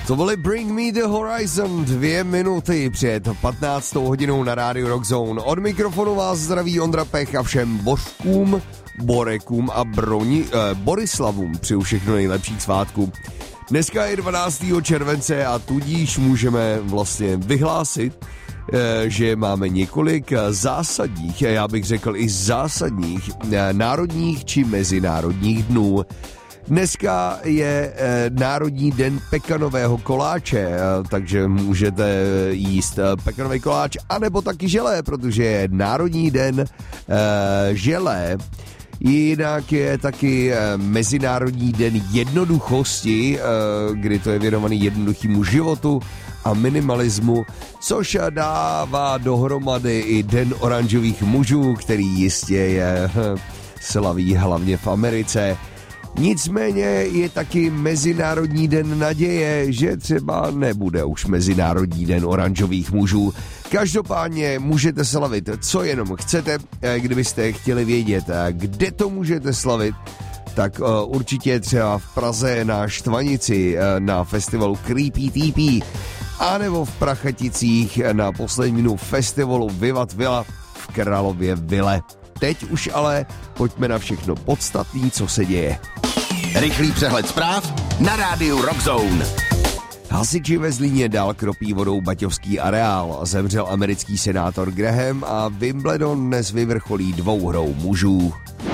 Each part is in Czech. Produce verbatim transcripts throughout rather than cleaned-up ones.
To byly Bring Me the Horizon, dvě minuty před patnáctou hodinou na rádiu Rock Zone. Od mikrofonu vás zdraví Ondra Pech a všem Božkům, Borekům a Broni, eh, Borislavům přeju všechno nejlepších svátků. Dneska je dvanáctého července a tudíž můžeme vlastně vyhlásit, eh, že máme několik zásadních, já bych řekl i zásadních eh, národních či mezinárodních dnů. Dneska je e, Národní den pekanového koláče, e, takže můžete jíst e, pekanový koláč, anebo taky želé, protože je Národní den e, želé. Jinak je taky e, Mezinárodní den jednoduchosti, e, kdy to je věnovaný jednoduchému životu a minimalismu, což dává dohromady i Den oranžových mužů, který jistě je e, slaví hlavně v Americe. Nicméně je taky Mezinárodní den naděje, že třeba nebude už Mezinárodní den oranžových mužů. Každopádně můžete slavit, co jenom chcete. Kdybyste chtěli vědět, kde to můžete slavit, tak určitě třeba v Praze na Štvanici na festivalu Creepy T P, anebo v Prachaticích na posledním festivalu Vivat Villa v Králově Ville. Teď už ale pojďme na všechno podstatné, co se děje. Rychlý přehled zpráv na rádiu Rock Zone. Hasiči ve Zlíně dál kropí vodou baťovský areál. Zemřel americký senátor Graham a Wimbledon dnes vyvrcholí dvouhrou mužů.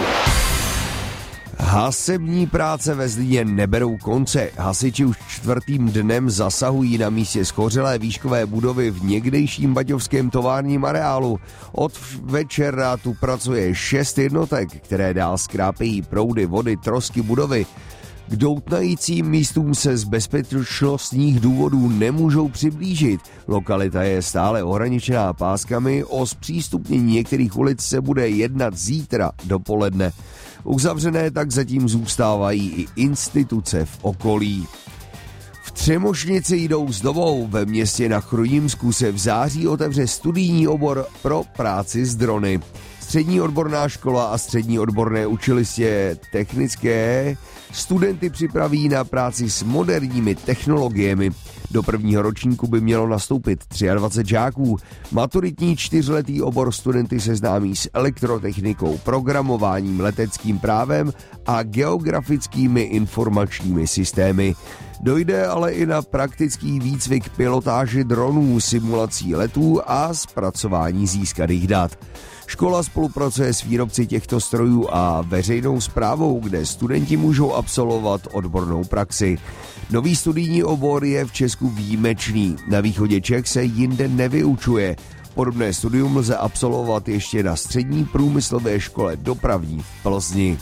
Hasební práce ve Zlíně neberou konce. Hasiči už čtvrtým dnem zasahují na místě schořelé výškové budovy v někdejším baťovském továrním areálu. Od večera tu pracuje šest jednotek, které dál skrápejí proudy vody, trosky budovy. K doutnajícím místům se z bezpečnostních důvodů nemůžou přiblížit. Lokalita je stále ohraničená páskami, o zpřístupnění některých ulic se bude jednat zítra dopoledne. Uzavřené tak zatím zůstávají i instituce v okolí. V Třemošnici jdou s dobou. Ve městě na Chrujímsku se v září otevře studijní obor pro práci s drony. Střední odborná škola a střední odborné učiliště technické studenty připraví na práci s moderními technologiemi. Do prvního ročníku by mělo nastoupit dvacet tři žáků. Maturitní čtyřletý obor studenty seznámí s elektrotechnikou, programováním, leteckým právem a geografickými informačními systémy. Dojde ale i na praktický výcvik pilotáže dronů, simulací letů a zpracování získaných dat. Škola spolupracuje s výrobci těchto strojů a veřejnou správou, kde studenti můžou absolvovat odbornou praxi. Nový studijní obor je v Česku výjimečný. Na východě Čech se jinde nevyučuje. Podobné studium lze absolvovat ještě na střední průmyslové škole dopravní v Plzni.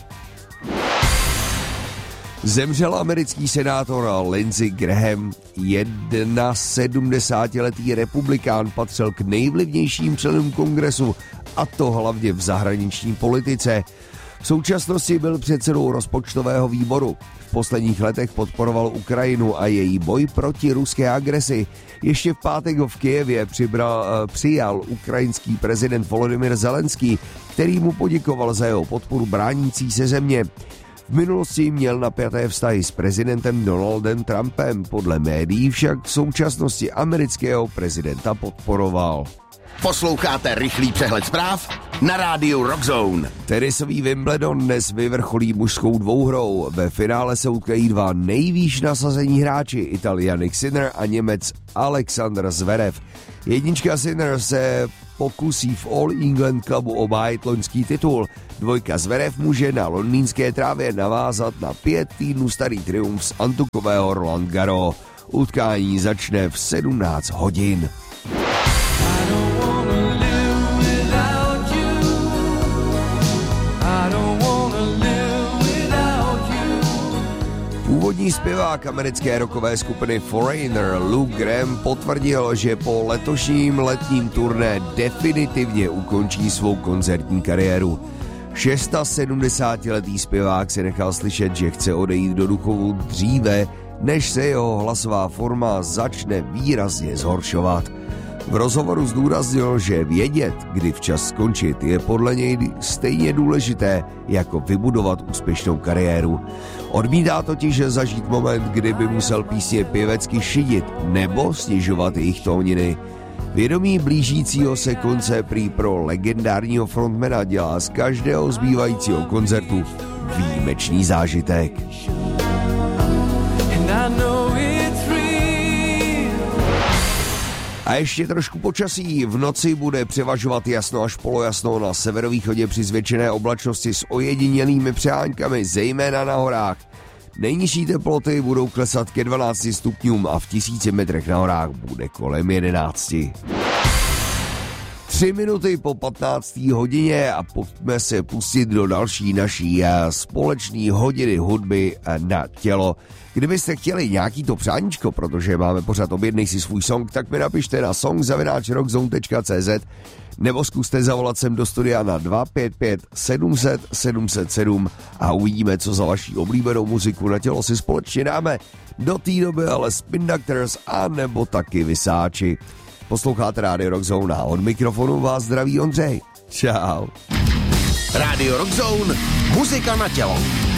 Zemřel americký senátor Lindsey Graham. sedmdesátiletý republikán patřil k nejvlivnějším členům kongresu, a to hlavně v zahraniční politice. V současnosti byl předsedou rozpočtového výboru. V posledních letech podporoval Ukrajinu a její boj proti ruské agresi. Ještě v pátek ho v Kyjevě přibral, přijal ukrajinský prezident Volodymyr Zelenský, který mu poděkoval za jeho podporu bránící se země. V minulosti měl napjaté vztahy s prezidentem Donaldem Trumpem, podle médií však v současnosti amerického prezidenta podporoval. Posloucháte rychlý přehled zpráv na rádiu Rock Zone. Tenisový Wimbledon dnes vyvrcholí mužskou dvouhrou. Ve finále se utkají dva nejvýš nasazení hráči, Ital Jannik Sinner a Němec Alexander Zverev. Jednička Sinner se pokusí v All England Clubu obhájit loňský titul. Dvojka Zverev může na londýnské trávě navázat na pět týdnů starý triumf z antukového Roland Garros. Utkání začne v sedmnáct hodin. Původní zpěvák americké rockové skupiny Foreigner Luke Graham potvrdil, že po letošním letním turné definitivně ukončí svou koncertní kariéru. sedmdesátišestiletý zpěvák se nechal slyšet, že chce odejít do důchodu dříve, než se jeho hlasová forma začne výrazně zhoršovat. V rozhovoru zdůraznil, že vědět, kdy včas skončit, je podle něj stejně důležité, jako vybudovat úspěšnou kariéru. Odmítá totiž zažít moment, kdy by musel písně pěvecky šidit nebo snižovat jejich tóniny. Vědomí blížícího se konce prý pro legendárního frontmana dělá z každého zbývajícího koncertu výjimečný zážitek. A ještě trošku počasí. V noci bude převažovat jasno až polojasno, na severovýchodě při zvětšené oblačnosti s ojedinělými přeháňkami, zejména na horách. Nejnižší teploty budou klesat ke dvanácti stupňům a v tisíci metrech na horách bude kolem jedenácti. Tři minuty po patnácté hodině a pojďme se pustit do další naší společné hodiny hudby na tělo. Kdybyste chtěli nějaký to přáníčko, protože máme pořád objednej si svůj song, tak mi napište na song zavináč rockzone tečka cé zet nebo zkuste zavolat sem do studia na dva pět pět sedm set sedm set sedm a uvidíme, co za vaší oblíbenou muziku na tělo si společně dáme. Do té doby ale Spin Doctors a nebo taky Vysáči. Posloucháte Rádio Rockzone a od mikrofonu vás zdraví Ondřej. Čau. Rádio Rockzone, muzika na tělo.